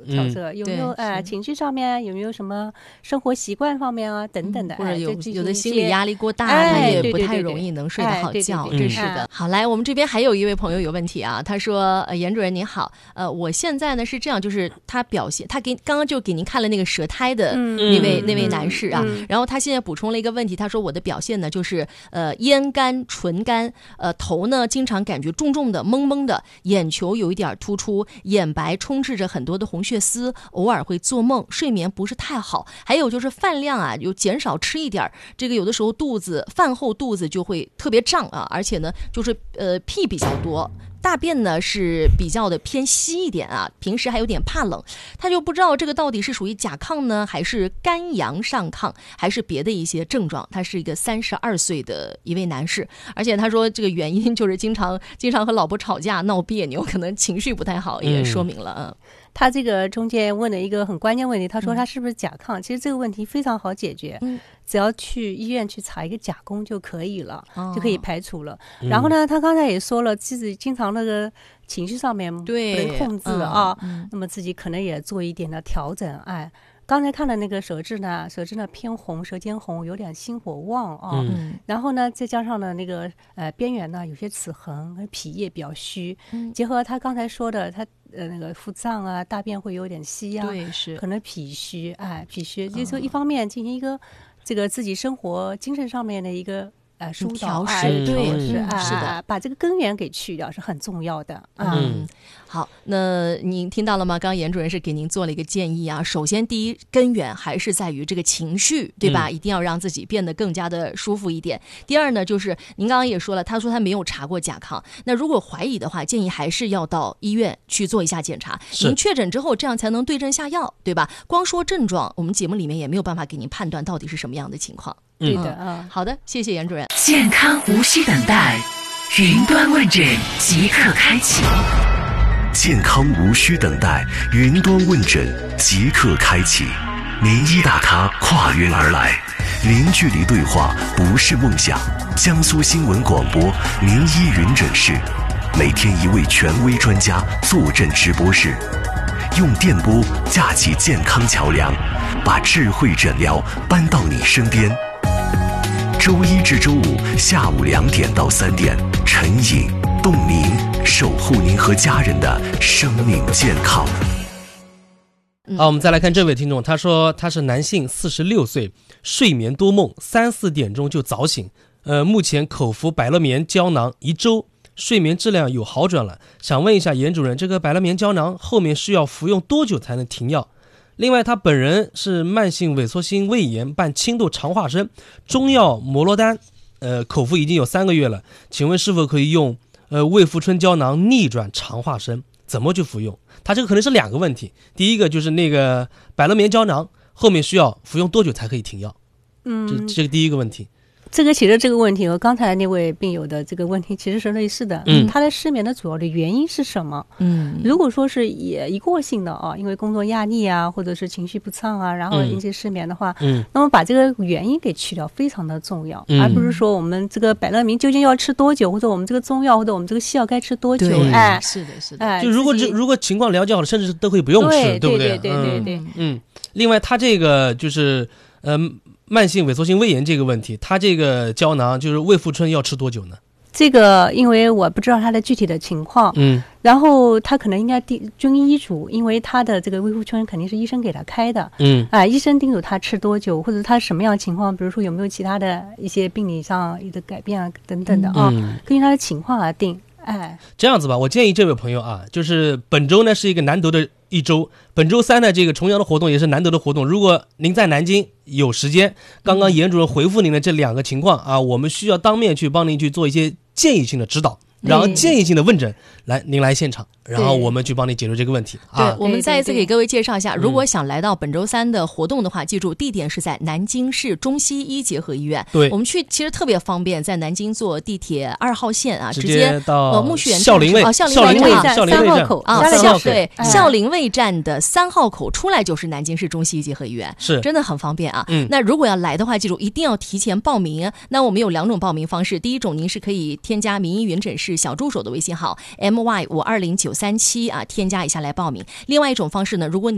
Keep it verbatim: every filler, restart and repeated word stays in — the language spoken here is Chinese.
调色，嗯、有没有呃情绪上面有没有什么生活习惯方面啊等等的， 嗯、或者有、 哎、 有的心理压力过大， 哎、 他也不太容易能睡得好觉， 哎、 这是的。好，来，我们这边还有一位朋友有问题啊，他说：“呃，严主任您好，呃，我现在呢是这样，就是他表现，他给刚刚就给您看了那个舌苔的那位、嗯、那位男士啊、嗯，然后他现在补充了一个问题，他说我的表现呢就是呃咽干、唇干，呃头呢经常感觉重重的、懵懵的，眼球有一点突出，眼白充斥着很多的红血丝，偶尔会做梦，睡眠不是太好，还有就是饭量啊有减少吃一点，这个有的时候肚子饭后肚子就会特别胀啊，而且呢就是呃屁比较多。”大便呢是比较的偏稀一点啊，平时还有点怕冷，他就不知道这个到底是属于甲亢呢，还是肝阳上亢，还是别的一些症状。他是一个三十二岁的一位男士，而且他说这个原因就是经常经常和老婆吵架闹别扭，可能情绪不太好，也说明了啊。 嗯他这个中间问了一个很关键问题，他说他是不是甲亢、嗯、其实这个问题非常好解决、嗯、只要去医院去查一个甲功就可以了、哦、就可以排除了、嗯、然后呢他刚才也说了自己经常那个情绪上面不能控制啊、嗯嗯、那么自己可能也做一点的调整。哎，刚才看的那个舌质呢，舌质呢偏红，舌尖红，有点心火旺啊、嗯。然后呢，再加上呢那个呃边缘呢有些齿痕，脾液比较虚、嗯。结合他刚才说的，他呃那个腹胀啊，大便会有点稀啊， 对，是可能脾虚，哎，脾虚，就是说一方面进行一个这个自己生活精神上面的一个。呃，疏导，哎，对，是啊、嗯，是的，把这个根源给去掉是很重要的。嗯， 嗯好，那您听到了吗？刚刚严主任是给您做了一个建议啊。首先，第一根源还是在于这个情绪，对吧？嗯、一定要让自己变得更加的舒服一点。第二呢，就是您刚刚也说了，他说他没有查过甲亢。那如果怀疑的话，建议还是要到医院去做一下检查。您确诊之后，这样才能对症下药，对吧？光说症状，我们节目里面也没有办法给您判断到底是什么样的情况。 对的啊、嗯， 好的，谢谢严主任。 健康无需等待，云端问诊即刻开启。 健康无需等待，云端问诊即刻开启。名医大咖跨云而来，零距离对话不是梦想。江苏新闻广播名医云诊室，每天一位权威专家坐镇直播室，用电波架起健康桥梁，把智慧诊疗搬到你身边。周一至周五下午两点到三点，陈颖、冻宁守护您和家人的生命健康。 好，我们再来看这位听众，他说他是男性，四十六岁，睡眠多梦，三四点钟就早醒。呃，目前口服百乐眠胶囊一周，睡眠质量有好转了。想问一下严主任，这个百乐眠胶囊后面需要服用多久才能停药？另外，他本人是慢性萎缩性胃炎伴轻度肠化生，中药摩罗丹，呃，口服已经有三个月了，请问是否可以用呃胃复春胶囊逆转肠化生？怎么去服用？他这个可能是两个问题，第一个就是那个百乐眠胶囊后面需要服用多久才可以停药？嗯，这这个第一个问题。 这个其实这个问题和刚才那位病友的这个问题其实是类似的。嗯，他的失眠的主要的原因是什么？嗯，如果说是也一过性的啊，因为工作压力啊，或者是情绪不畅啊，然后引起失眠的话，嗯，那么把这个原因给去掉非常的重要，嗯、而不是说我们这个百乐明究竟要吃多久，或者我们这个中药或者我们这个西药该吃多久？哎， 是的，是的。 哎， 就如果如果情况了解好了，甚至都可以不用吃， 对对不对？ 对对对对对。 嗯。嗯，另外，他这个就是嗯。呃慢性萎缩性胃炎这个问题，它这个胶囊就是胃复春要吃多久呢？ 这个因为我不知道它的具体的情况，嗯，然后他可能应该遵医嘱，因为他的这个胃复春肯定是医生给他开的，嗯，啊、呃，医生叮嘱他吃多久，或者他什么样的情况，比如说有没有其他的一些病理上的改变啊等等的啊，嗯、根据他的情况而定。哎， 这样子吧，我建议这位朋友啊，就是本周呢是一个难得的一周，本周三的这个重阳的活动也是难得的活动。如果您在南京有时间，刚刚严主任回复您的这两个情况啊，我们需要当面去帮您去做一些建议性的指导，然后建议性的问诊，来您来现场，然后我们去帮你解决这个问题。 对，啊、我们再一次给各位介绍一下，如果想来到本周三的活动的话，嗯、记住地点是在南京市中西医结合医院。 对， 我们去其实特别方便，在南京坐地铁二号线啊， 直接到呃木樨园孝陵卫啊，孝陵卫站孝陵三号口啊， 三号口对，孝陵卫站的三号口出来就是南京市中西医结合医院， 是真的很方便啊。 嗯， 那如果要来的话，记住一定要提前报名。那我们有两种报名方式，第一种您是可以添加名医云诊室小助手的微信号 M Y 五二零九三七啊，添加一下来报名。另外一种方式呢，如果你